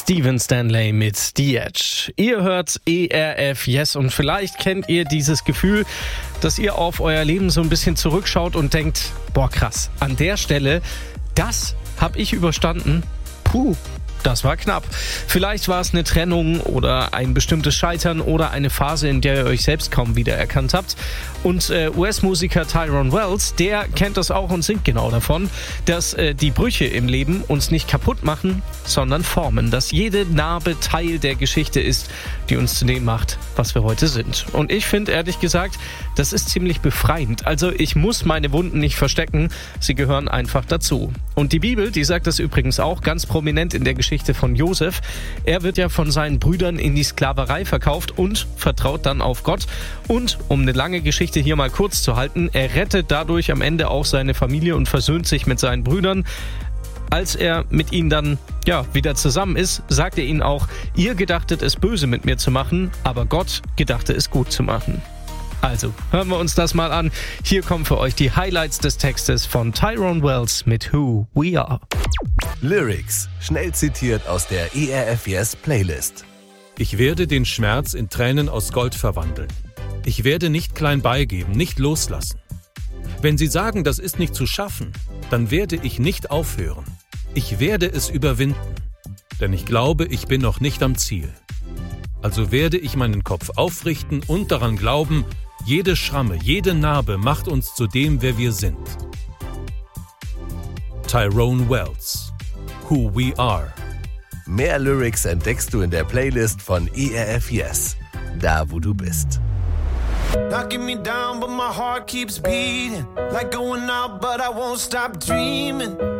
Steven Stanley mit The Edge. Ihr hört ERF Yes und vielleicht kennt ihr dieses Gefühl, dass ihr auf euer Leben so ein bisschen zurückschaut und denkt, boah krass, an der Stelle, das habe ich überstanden. Puh. Das war knapp. Vielleicht war es eine Trennung oder ein bestimmtes Scheitern oder eine Phase, in der ihr euch selbst kaum wiedererkannt habt. Und US-Musiker Tyrone Wells, der kennt das auch und singt genau davon, dass die Brüche im Leben uns nicht kaputt machen, sondern formen. Dass jede Narbe Teil der Geschichte ist, die uns zu dem macht, was wir heute sind. Und ich finde, ehrlich gesagt, das ist ziemlich befreiend. Also ich muss meine Wunden nicht verstecken, sie gehören einfach dazu. Und die Bibel, die sagt das übrigens auch ganz prominent in der Geschichte von Josef. Er wird ja von seinen Brüdern in die Sklaverei verkauft und vertraut dann auf Gott. Und um eine lange Geschichte hier mal kurz zu halten, er rettet dadurch am Ende auch seine Familie und versöhnt sich mit seinen Brüdern. Als er mit ihnen dann wieder zusammen ist, sagt er ihnen auch, ihr gedachtet es böse mit mir zu machen, aber Gott gedachte es gut zu machen. Also, hören wir uns das mal an. Hier kommen für euch die Highlights des Textes von Tyrone Wells mit Who We Are. Lyrics, schnell zitiert aus der ERF Yes Playlist. Ich werde den Schmerz in Tränen aus Gold verwandeln. Ich werde nicht klein beigeben, nicht loslassen. Wenn Sie sagen, das ist nicht zu schaffen, dann werde ich nicht aufhören. Ich werde es überwinden, denn ich glaube, ich bin noch nicht am Ziel. Also werde ich meinen Kopf aufrichten und daran glauben, jede Schramme, jede Narbe macht uns zu dem, wer wir sind. Tyrone Wells, Who We Are. Mehr Lyrics entdeckst du in der Playlist von ERF Yes, da wo du bist. Knocking me down, but my heart keeps beating. Like going out, but I won't stop dreaming.